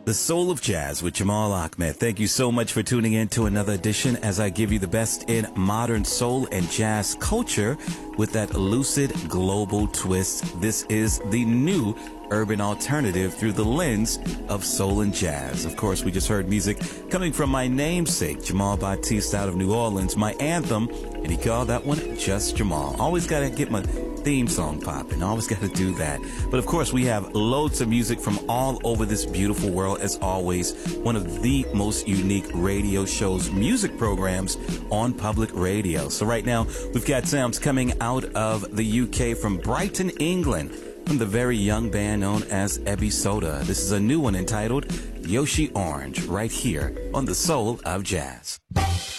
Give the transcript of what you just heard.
The Soul of Jazz with Jamal Ahmed. Thank you so much for tuning in to another edition as I give you the best in modern soul and jazz culture with that lucid global twist. This is the new urban alternative through the lens of soul and jazz. Of course, we just heard music coming from my namesake, Jamal Batiste out of New Orleans, my anthem, and he called that one Just Jamal. Always got to get my theme song popping. Always got to do that. But of course, we have loads of music from all over this beautiful world. As always, one of the most unique radio shows, music programs on public radio. So right now, we've got sounds coming out of the UK from Brighton, England, from the very young band known as Ebby Soda. This is a new one entitled Yoshi Orange, right here on The Soul of Jazz.